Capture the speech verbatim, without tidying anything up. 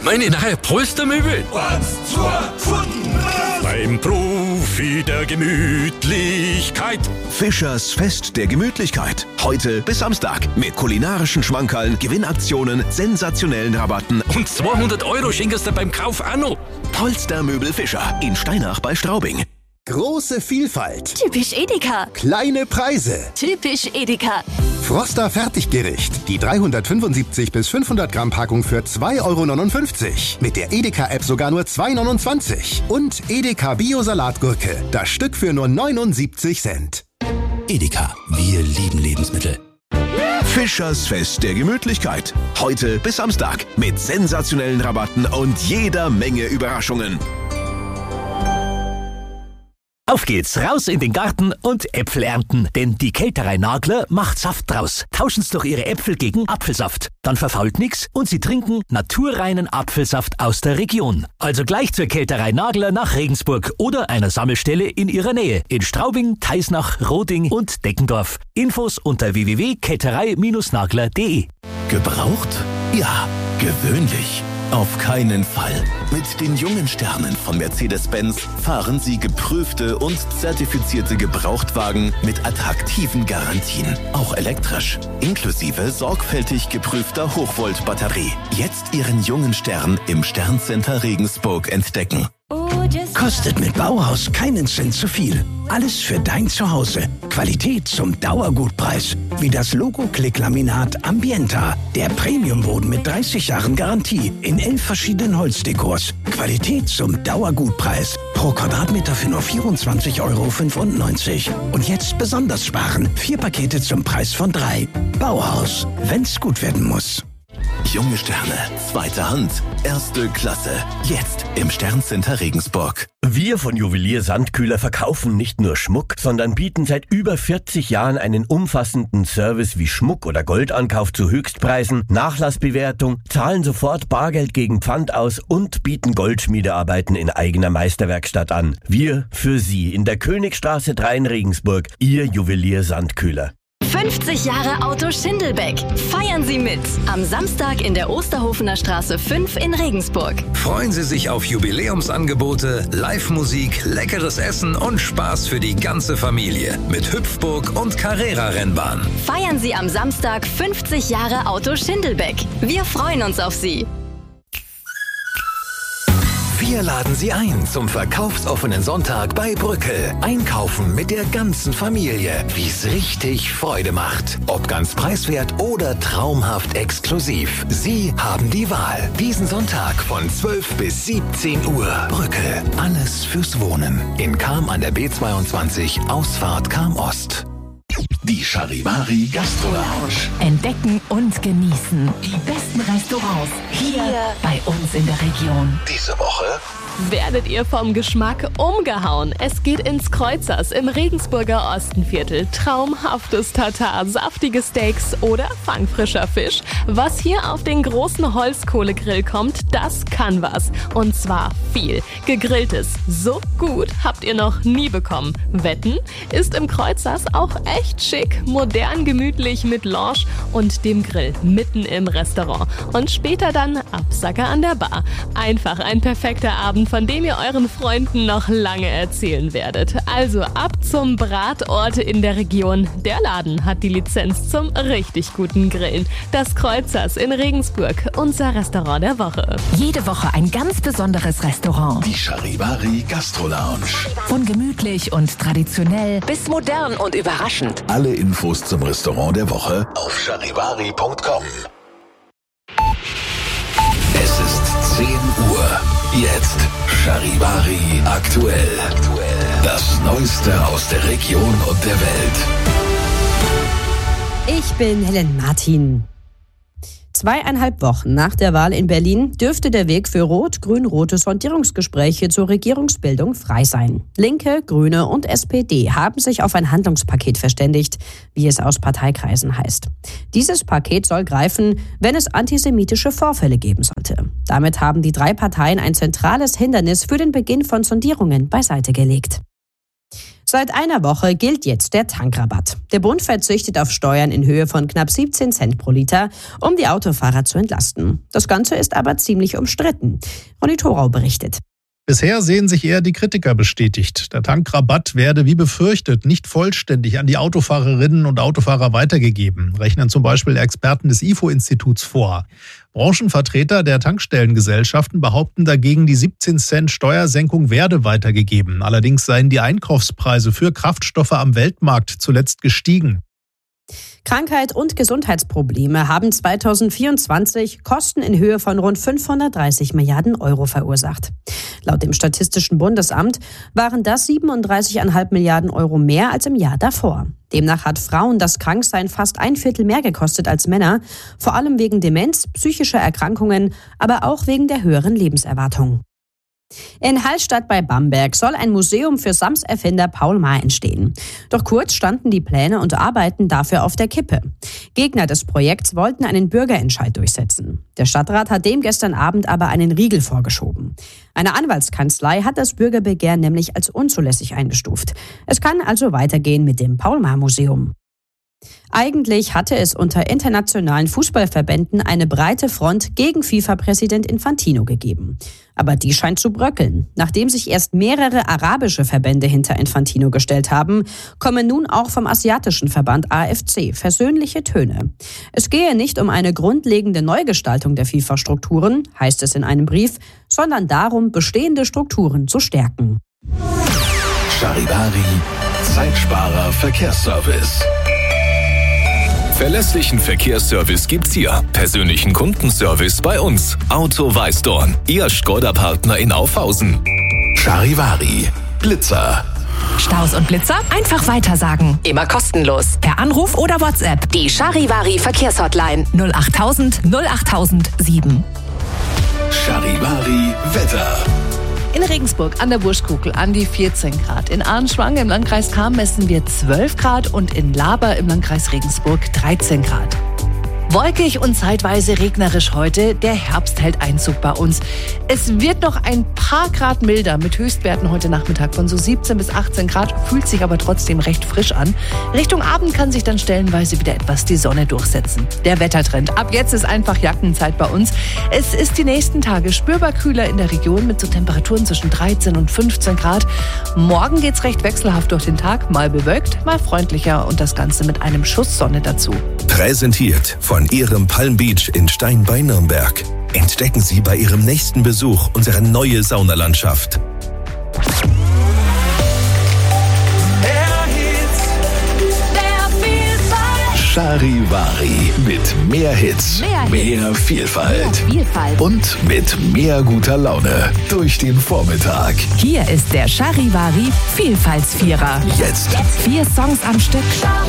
Meine neue Polstermöbel. Eins, zwei, Pfunden. Beim Profi der Gemütlichkeit. Fischers Fest der Gemütlichkeit. Heute bis Samstag mit kulinarischen Schmankerln, Gewinnaktionen, sensationellen Rabatten. Und zweihundert Euro schenkst du beim Kauf auch noch. Polstermöbel Fischer in Steinach bei Straubing. Große Vielfalt. Typisch Edeka. Kleine Preise. Typisch Edeka. Froster Fertiggericht. Die dreihundertfünfundsiebzig bis fünfhundert Gramm Packung für zwei Euro neunundfünfzig. Mit der Edeka-App sogar nur zwei Euro neunundzwanzig. Und Edeka Bio-Salatgurke. Das Stück für nur neunundsiebzig Cent. Edeka. Wir lieben Lebensmittel. Fischers Fest der Gemütlichkeit. Heute bis Samstag mit sensationellen Rabatten und jeder Menge Überraschungen. Auf geht's, raus in den Garten und Äpfel ernten. Denn die Kälterei Nagler macht Saft draus. Tauschen Sie doch Ihre Äpfel gegen Apfelsaft. Dann verfault nix und Sie trinken naturreinen Apfelsaft aus der Region. Also gleich zur Kälterei Nagler nach Regensburg oder einer Sammelstelle in Ihrer Nähe. In Straubing, Teisnach, Roding und Deckendorf. Infos unter w w w punkt kälterei nagler punkt de. Gebraucht? Ja, gewöhnlich. Auf keinen Fall. Mit den jungen Sternen von Mercedes-Benz fahren Sie geprüfte und zertifizierte Gebrauchtwagen mit attraktiven Garantien. Auch elektrisch. Inklusive sorgfältig geprüfter Hochvolt-Batterie. Jetzt Ihren jungen Stern im Sterncenter Regensburg entdecken. Kostet mit Bauhaus keinen Cent zu viel. Alles für dein Zuhause. Qualität zum Dauergutpreis. Wie das Logo-Klick-Laminat Ambienta. Der Premiumboden mit dreißig Jahren Garantie. In elf verschiedenen Holzdekors. Qualität zum Dauergutpreis. Pro Quadratmeter für nur vierundzwanzig Euro fünfundneunzig. Und jetzt besonders sparen. Vier Pakete zum Preis von drei. Bauhaus. Wenn's gut werden muss. Junge Sterne, zweite Hand, erste Klasse. Jetzt im Sterncenter Regensburg. Wir von Juwelier Sandkühler verkaufen nicht nur Schmuck, sondern bieten seit über vierzig Jahren einen umfassenden Service wie Schmuck- oder Goldankauf zu Höchstpreisen, Nachlassbewertung, zahlen sofort Bargeld gegen Pfand aus und bieten Goldschmiedearbeiten in eigener Meisterwerkstatt an. Wir für Sie in der Königstraße drei in Regensburg, Ihr Juwelier Sandkühler. fünfzig Jahre Auto Schindelbeck. Feiern Sie mit. Am Samstag in der Osterhofener Straße fünf in Regensburg. Freuen Sie sich auf Jubiläumsangebote, Live-Musik, leckeres Essen und Spaß für die ganze Familie. Mit Hüpfburg und Carrera-Rennbahn. Feiern Sie am Samstag fünfzig Jahre Auto Schindelbeck. Wir freuen uns auf Sie. Wir laden Sie ein zum verkaufsoffenen Sonntag bei Brückel. Einkaufen mit der ganzen Familie, wie es richtig Freude macht. Ob ganz preiswert oder traumhaft exklusiv. Sie haben die Wahl. Diesen Sonntag von zwölf bis siebzehn Uhr. Brückel. Alles fürs Wohnen. In Cham an der B zweiundzwanzig, Ausfahrt Cham Ost. Die Charivari Gastro Lounge. Entdecken und genießen die besten Restaurants hier, hier bei uns in der Region. Diese Woche werdet ihr vom Geschmack umgehauen. Es geht ins Kreuzers im Regensburger Ostenviertel. Traumhaftes Tatar, saftige Steaks oder fangfrischer Fisch. Was hier auf den großen Holzkohlegrill kommt, das kann was. Und zwar viel. Gegrilltes so gut habt ihr noch nie bekommen. Wetten? Ist im Kreuzers auch echt schick, modern, gemütlich mit Lounge und dem Grill mitten im Restaurant. Und später dann Absacker an der Bar. Einfach ein perfekter Abend, von dem ihr euren Freunden noch lange erzählen werdet. Also ab zum Bratort in der Region. Der Laden hat die Lizenz zum richtig guten Grillen. Das Kreuzers in Regensburg, unser Restaurant der Woche. Jede Woche ein ganz besonderes Restaurant. Die Charivari Gastro Lounge. Von gemütlich und traditionell bis modern und überraschend. Alle Infos zum Restaurant der Woche auf charivari punkt com. Es ist zehn Uhr. Jetzt Charivari aktuell. Das Neueste aus der Region und der Welt. Ich bin Helen Martin. Zweieinhalb Wochen nach der Wahl in Berlin dürfte der Weg für rot-grün-rote Sondierungsgespräche zur Regierungsbildung frei sein. Linke, Grüne und S P D haben sich auf ein Handlungspaket verständigt, wie es aus Parteikreisen heißt. Dieses Paket soll greifen, wenn es antisemitische Vorfälle geben sollte. Damit haben die drei Parteien ein zentrales Hindernis für den Beginn von Sondierungen beiseite gelegt. Seit einer Woche gilt jetzt der Tankrabatt. Der Bund verzichtet auf Steuern in Höhe von knapp siebzehn Cent pro Liter, um die Autofahrer zu entlasten. Das Ganze ist aber ziemlich umstritten. Ronny Thorau berichtet. Bisher sehen sich eher die Kritiker bestätigt. Der Tankrabatt werde wie befürchtet nicht vollständig an die Autofahrerinnen und Autofahrer weitergegeben, rechnen zum Beispiel Experten des I F O-Instituts vor. Branchenvertreter der Tankstellengesellschaften behaupten dagegen, die siebzehn Cent Steuersenkung werde weitergegeben. Allerdings seien die Einkaufspreise für Kraftstoffe am Weltmarkt zuletzt gestiegen. Krankheit und Gesundheitsprobleme haben zweitausendvierundzwanzig Kosten in Höhe von rund fünfhundertdreißig Milliarden Euro verursacht. Laut dem Statistischen Bundesamt waren das siebenunddreißig Komma fünf Milliarden Euro mehr als im Jahr davor. Demnach hat Frauen das Kranksein fast ein Viertel mehr gekostet als Männer, vor allem wegen Demenz, psychischer Erkrankungen, aber auch wegen der höheren Lebenserwartung. In Hallstatt bei Bamberg soll ein Museum für Sams Erfinder Paul Maar entstehen. Doch kurz standen die Pläne und Arbeiten dafür auf der Kippe. Gegner des Projekts wollten einen Bürgerentscheid durchsetzen. Der Stadtrat hat dem gestern Abend aber einen Riegel vorgeschoben. Eine Anwaltskanzlei hat das Bürgerbegehren nämlich als unzulässig eingestuft. Es kann also weitergehen mit dem Paul Maar Museum. Eigentlich hatte es unter internationalen Fußballverbänden eine breite Front gegen FIFA-Präsident Infantino gegeben. Aber die scheint zu bröckeln. Nachdem sich erst mehrere arabische Verbände hinter Infantino gestellt haben, kommen nun auch vom asiatischen Verband A F C versöhnliche Töne. Es gehe nicht um eine grundlegende Neugestaltung der FIFA-Strukturen, heißt es in einem Brief, sondern darum, bestehende Strukturen zu stärken. Charivari, Zeitsparer Verkehrsservice. Verlässlichen Verkehrsservice gibt's hier. Persönlichen Kundenservice bei uns. Auto Weißdorn, Ihr Skoda-Partner in Aufhausen. Charivari, Blitzer. Staus und Blitzer einfach weitersagen. Immer kostenlos. Per Anruf oder WhatsApp. Die Charivari Verkehrshotline null achttausend null achttausend sieben. Charivari Wetter. In Regensburg an der Burschkugel an die vierzehn Grad. In Arnschwang im Landkreis Cham messen wir zwölf Grad und in Laber im Landkreis Regensburg dreizehn Grad. Wolkig und zeitweise regnerisch heute. Der Herbst hält Einzug bei uns. Es wird noch ein paar Grad milder mit Höchstwerten heute Nachmittag von so siebzehn bis achtzehn Grad, fühlt sich aber trotzdem recht frisch an. Richtung Abend kann sich dann stellenweise wieder etwas die Sonne durchsetzen. Der Wettertrend. Ab jetzt ist einfach Jackenzeit bei uns. Es ist die nächsten Tage spürbar kühler in der Region mit so Temperaturen zwischen dreizehn und fünfzehn Grad. Morgen geht's recht wechselhaft durch den Tag, mal bewölkt, mal freundlicher und das Ganze mit einem Schuss Sonne dazu. Präsentiert von Ihrem Palm Beach in Stein bei Nürnberg. Entdecken Sie bei Ihrem nächsten Besuch unsere neue Saunalandschaft. Charivari mit mehr Hits, mehr, mehr Hits. Vielfalt. Mehr Vielfalt Und mit mehr guter Laune durch den Vormittag. Hier ist der Charivari Vielfaltsvierer. Jetzt. Vier Songs am Stück.